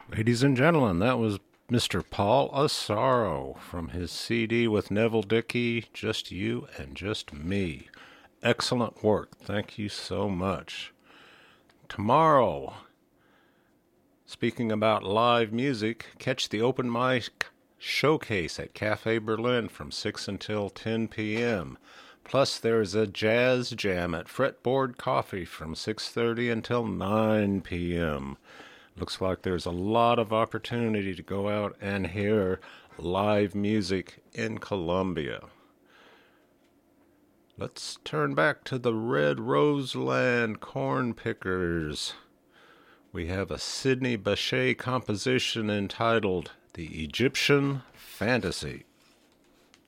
Ladies and gentlemen, that was Mr. Paul Asaro from his CD with Neville Dickey, Just You and Just Me. Excellent work. Thank you so much. Tomorrow, speaking about live music, catch the open mic showcase at Cafe Berlin from 6 until 10 p.m. Plus, there's a jazz jam at Fretboard Coffee from 6:30 until 9 p.m. Looks like there's a lot of opportunity to go out and hear live music in Columbia. Let's turn back to the Red Roseland Corn Pickers. We have a Sidney Bechet composition entitled The Egyptian Fantasy.